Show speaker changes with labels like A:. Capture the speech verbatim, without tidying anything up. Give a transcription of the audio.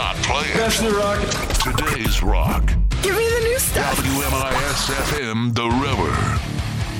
A: not play it.
B: That's the rock.
A: Today's rock.
C: Give me the new stuff.
A: W M I S F M, The River.